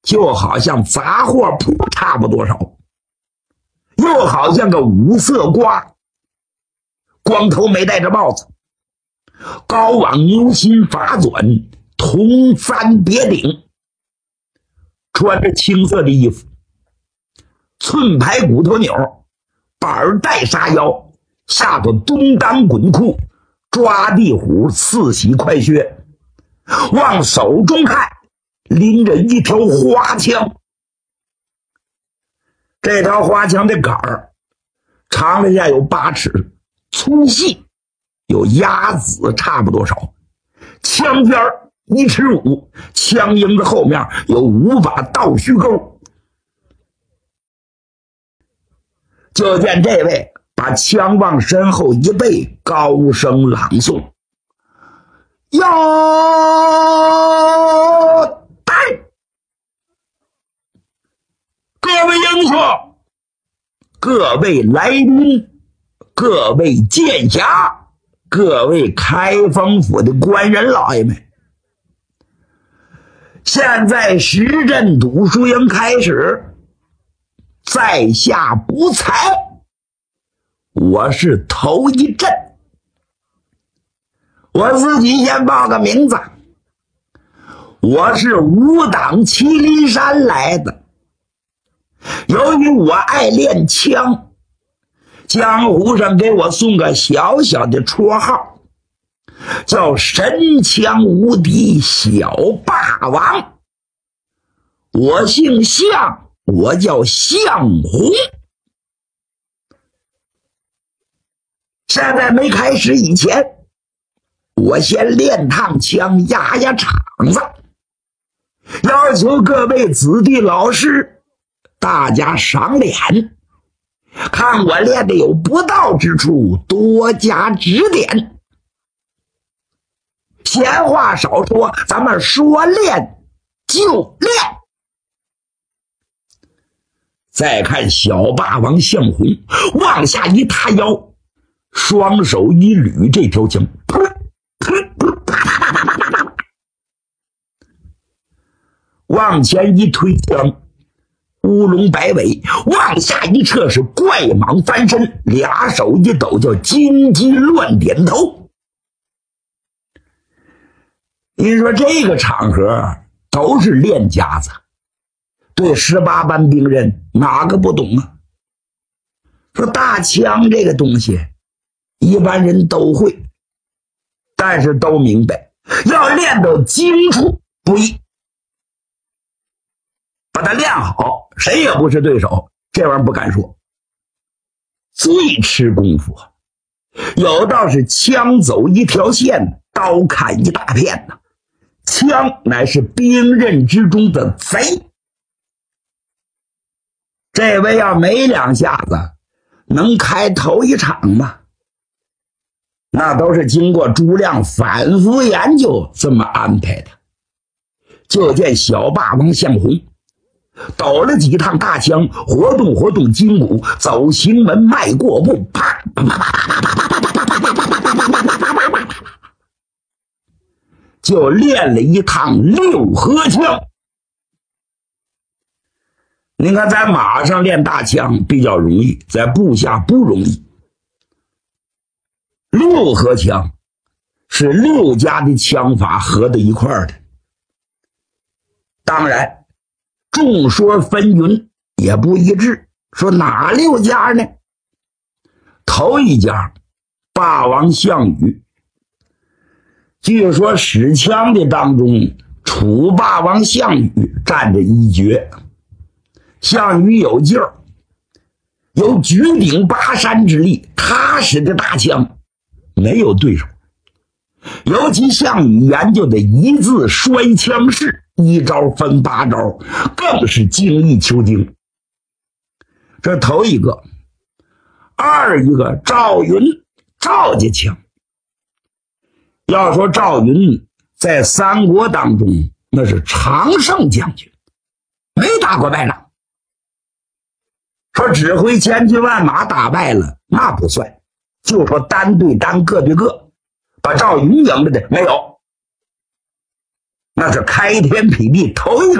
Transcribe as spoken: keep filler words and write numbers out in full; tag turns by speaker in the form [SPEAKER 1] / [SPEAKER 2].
[SPEAKER 1] 就好像杂货铺差不多少，又好像个五色瓜，光头没戴着帽子，高往牛心发转，铜簪别顶，穿着青色的衣服，寸排骨头纽，板带纱腰，下头东裆滚裤，抓地虎四喜快靴，往手中看拎着一条花枪。这条花枪的杆儿长了下有八尺，粗细有鸭子差不多少，枪边一尺五，枪缨子后面有五把倒须钩。就见这位把枪往身后一背，高声朗诵：要带！各位英雄，各位来宾，各位剑侠，各位开封府的官人老爷们，现在十阵读书营开始，在下不才，我是头一阵。我自己先报个名字，我是武党麒麟山来的。由于我爱练枪，江湖上给我送个小小的绰号，叫神枪无敌小霸王。我姓项，我叫项红。现在没开始以前，我先练趟枪压压场子，要求各位子弟老师大家赏脸，看我练的有不到之处，多加指点。闲话少说，咱们说练就练。再看小霸王项红往下一塌腰，双手一捋这条枪，往前一推枪，乌龙摆尾，往下一撤是怪蟒翻身，俩手一抖叫金鸡乱点头。你说这个场合都是练家子，对十八般兵刃哪个不懂啊？说大枪这个东西一般人都会，但是都明白要练到精处不易，把它练好谁也不是对手，这玩意儿不敢说。最吃功夫有道是枪走一条线，刀砍一大片呢。枪乃是兵刃之中的贼，这位要没两下子能开头一场吗？那都是经过诸亮反复研究这么安排的。就见小霸王项红抖了几趟大枪，活动活动筋骨，走行门迈过步，啪啪啪啪啪啪啪啪啪啪啪啪啪，就练了一趟六合枪。你看在马上练大枪比较容易，在部下不容易。六合枪是六家的枪法合在一块儿的，当然众说纷纭，也不一致。说哪六家呢？头一家霸王项羽，据说使枪的当中，楚霸王项羽占着一绝。项羽有劲儿，有举鼎拔山之力，他使的大枪没有对手。尤其项羽研究的一字摔枪式，一招分八招，更是精益求精。这头一个。二一个赵云，赵家枪。要说赵云在三国当中那是常胜将军，没打过败仗。说指挥千军万马打败了那不算，就说单对单个对个把赵云赢了的没有，那是开天辟地头一个